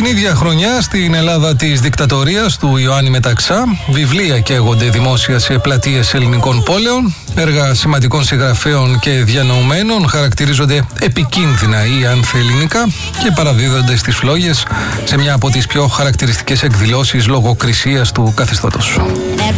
ίδια χρονιά, στην Ελλάδα της δικτατορίας του Ιωάννη Μεταξά, βιβλία καίγονται δημόσια σε πλατείες ελληνικών πόλεων. Έργα σημαντικών συγγραφέων και διανοουμένων χαρακτηρίζονται επικίνδυνα ή ανθελληνικά και παραδίδονται στις φλόγες σε μια από τις πιο χαρακτηριστικές εκδηλώσεις λογοκρισίας του καθεστώτος.